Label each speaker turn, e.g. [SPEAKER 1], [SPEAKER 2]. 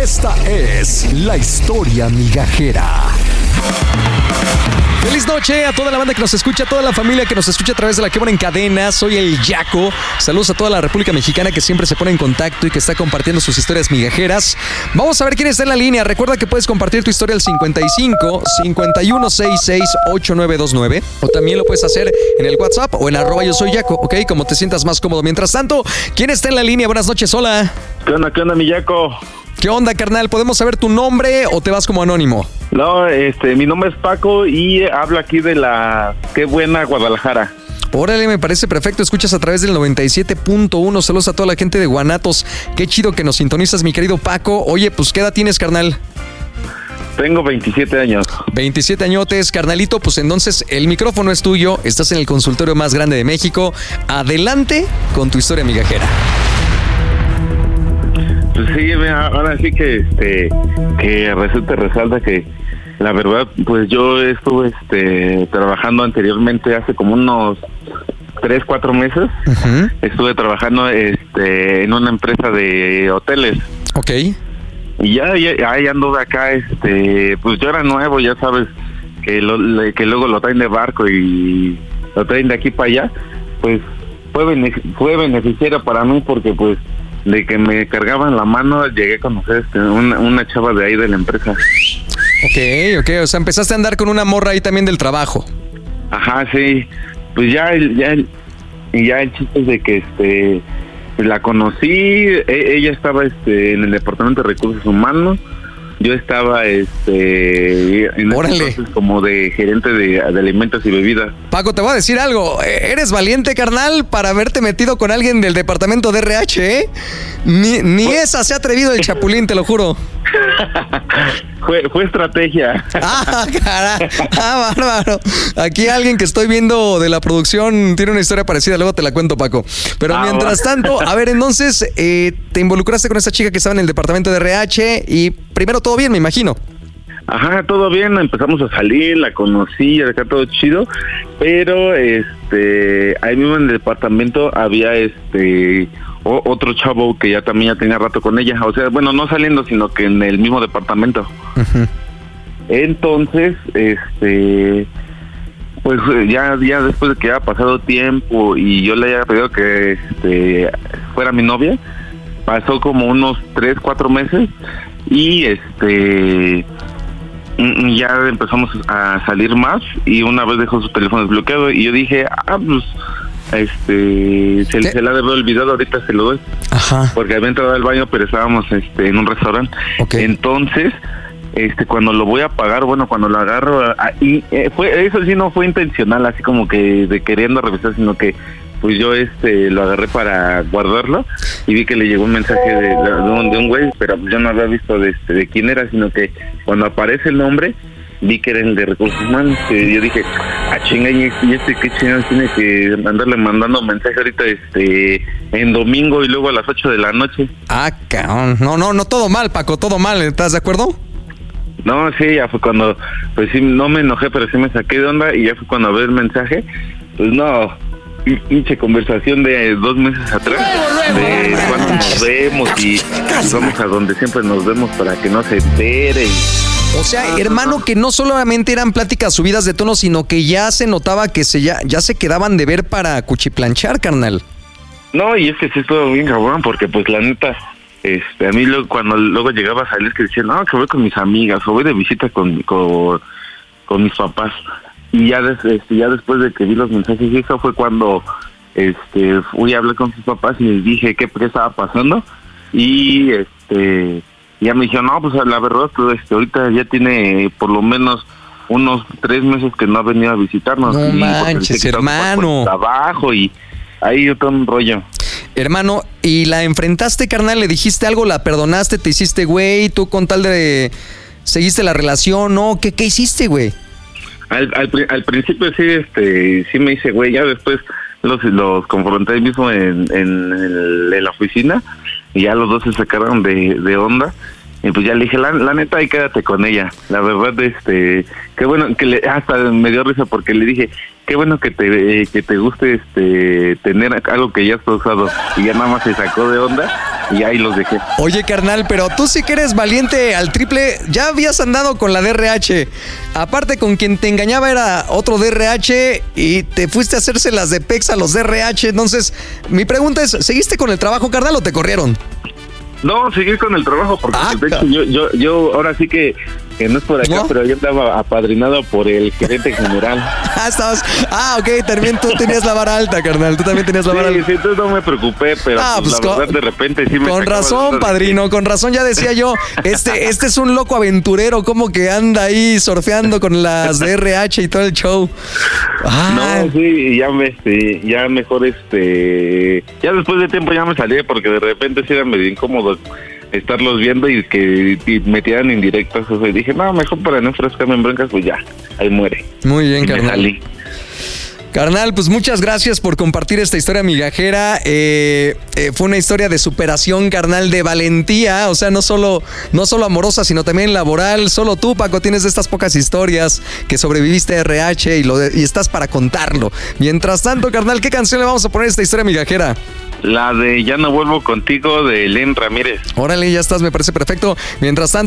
[SPEAKER 1] Esta es la historia migajera.
[SPEAKER 2] Feliz noche a toda la banda que nos escucha, a toda la familia que nos escucha a través de La Que Buena en Cadena. Soy el Yaco. Saludos a toda la República Mexicana que siempre se pone en contacto y que está compartiendo sus historias migajeras. Vamos a ver quién está en la línea. Recuerda que puedes compartir tu historia al 55 5166 8929 o también lo puedes hacer en el WhatsApp o en @yo soy Yaco, ¿ok? Como te sientas más cómodo. Mientras tanto, ¿quién está en la línea? Buenas noches, hola.
[SPEAKER 3] ¿Qué onda, mi Yaco?
[SPEAKER 2] ¿Qué onda, carnal? ¿Podemos saber tu nombre o te vas como anónimo?
[SPEAKER 3] No, mi nombre es Paco y hablo aquí de la Qué Buena, Guadalajara.
[SPEAKER 2] Órale, me parece perfecto. Escuchas a través del 97.1. Saludos a toda la gente de Guanatos. Qué chido que nos sintonizas, mi querido Paco. Oye, pues, ¿qué edad tienes, carnal?
[SPEAKER 3] Tengo 27 años.
[SPEAKER 2] 27 añotes, carnalito. Pues entonces el micrófono es tuyo. Estás en el consultorio más grande de México. Adelante con tu historia migajera.
[SPEAKER 3] Pues sí, ahora sí que resalta que la verdad, pues yo estuve trabajando anteriormente hace como unos 3-4 meses. Uh-huh. Estuve trabajando en una empresa de hoteles.
[SPEAKER 2] Ok.
[SPEAKER 3] Y ya anduve acá, pues yo era nuevo, ya sabes, que luego lo traen de barco y lo traen de aquí para allá. Pues fue beneficiario para mí porque pues de que me cargaban la mano llegué a conocer una chava de ahí de la empresa.
[SPEAKER 2] Ok, o sea, empezaste a andar con una morra ahí también del trabajo.
[SPEAKER 3] Ajá, sí, pues ya el chiste es de que la conocí, ella estaba en el departamento de recursos humanos, yo estaba en entonces como de gerente de alimentos y bebidas.
[SPEAKER 2] Paco, te voy a decir algo. Eres valiente, carnal, para haberte metido con alguien del departamento de RH, ¿eh? Ni esa se ha atrevido el chapulín, te lo juro.
[SPEAKER 3] Fue estrategia.
[SPEAKER 2] Caray. Bárbaro. Aquí alguien que estoy viendo de la producción tiene una historia parecida, luego te la cuento, Paco. Pero mientras tanto, a ver, entonces, te involucraste con esa chica que estaba en el departamento de RH y primero todo bien, me imagino.
[SPEAKER 3] Ajá, todo bien, empezamos a salir, la conocí, acá todo chido, pero ahí mismo en el departamento había otro chavo que ya tenía rato con ella, o sea, bueno, no saliendo, sino que en el mismo departamento. Uh-huh. Entonces, pues ya después de que haya pasado tiempo y yo le haya pedido que fuera mi novia, pasó como unos 3-4 meses y ya empezamos a salir más y una vez dejó su teléfono desbloqueado y yo dije, pues se la debe olvidado, ahorita se lo doy. Ajá. Porque había entrado al baño, pero estábamos en un restaurante. Okay. Entonces, cuando lo voy a pagar, bueno, cuando lo agarro, eso sí no fue intencional, así como que de queriendo revisar, sino que pues yo lo agarré para guardarlo y vi que le llegó un mensaje de un güey, pero yo no había visto de quién era, sino que cuando aparece el nombre vi que era el de recursos humanos, que yo dije, chinga, y qué chingados tiene que andarle mandando mensaje ahorita en domingo y luego a las 8 de la noche.
[SPEAKER 2] Cabrón. No, todo mal, Paco, todo mal, ¿estás de acuerdo?
[SPEAKER 3] No, sí, ya fue cuando, pues sí, no me enojé, pero sí me saqué de onda y ya fue cuando abrí el mensaje, pues no, pinche conversación de 2 meses atrás, de cuando nos vemos y vamos a donde siempre nos vemos para que no se entere.
[SPEAKER 2] O sea, hermano, que no solamente eran pláticas subidas de tono, sino que ya se notaba que ya se quedaban de ver para cuchiplanchar, carnal.
[SPEAKER 3] No, y es que sí estuvo bien cabrón, porque pues la neta, a mí cuando luego llegaba a salir que decían, no, que voy con mis amigas o voy de visita con mis papás. Y ya después de que vi los mensajes y eso fue cuando fui a hablar con sus papás y les dije qué estaba pasando y ya me dijeron, no, pues la verdad, pues, ahorita ya tiene por lo menos unos 3 meses que no ha venido a visitarnos.
[SPEAKER 2] No manches, hermano.
[SPEAKER 3] Trabajo y ahí todo un rollo.
[SPEAKER 2] Hermano, ¿y la enfrentaste, carnal? ¿Le dijiste algo? ¿La perdonaste? ¿Te hiciste güey? ¿Tú con tal de seguiste la relación? ¿No? ¿Qué hiciste, güey?
[SPEAKER 3] Al principio sí me hice güey, ya después los confronté mismo en la oficina y ya los dos se sacaron de onda y pues ya le dije, la neta, ahí quédate con ella. La verdad, qué bueno, que hasta me dio risa porque le dije, qué bueno que te guste tener algo que ya has usado, y ya nada más se sacó de onda y ahí los dejé.
[SPEAKER 2] Oye, carnal, pero tú sí que eres valiente al triple. Ya habías andado con la DRH. Aparte, con quien te engañaba era otro DRH y te fuiste a hacerse las de Pex a los DRH. Entonces, mi pregunta es, ¿seguiste con el trabajo, carnal, o te corrieron?
[SPEAKER 3] No, seguir con el trabajo, porque de hecho yo ahora sí que no es por acá, ¿no? Pero yo estaba apadrinado por el gerente general.
[SPEAKER 2] Ok, también tú tenías la vara alta, carnal, tú también tenías la vara alta.
[SPEAKER 3] Sí, entonces no me preocupé, pero pues la verdad de repente sí me...
[SPEAKER 2] Con razón, padrino, con razón ya decía yo, este es un loco aventurero, como que anda ahí surfeando con las DRH y todo el show.
[SPEAKER 3] No, sí, ya mejor ya después de tiempo ya me salí, porque de repente sí era medio incómodo estarlos viendo y que me tiraran indirectas. O sea, dije, no, mejor para no enfrascarme en broncas, pues ya, ahí muere.
[SPEAKER 2] Muy bien, carnal. Carnal, pues muchas gracias por compartir esta historia migajera. Fue una historia de superación, carnal, de valentía. O sea, no solo amorosa, sino también laboral. Solo tú, Paco, tienes de estas pocas historias que sobreviviste a RH y estás para contarlo. Mientras tanto, carnal, ¿qué canción le vamos a poner a esta historia migajera?
[SPEAKER 3] La de Ya no vuelvo contigo, de Len Ramírez.
[SPEAKER 2] Órale, ya estás, me parece perfecto. Mientras tanto,